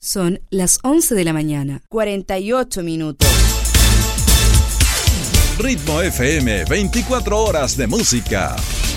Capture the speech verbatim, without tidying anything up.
Son las once de la mañana, cuarenta y ocho minutos. Ritmo F M, veinticuatro horas de música.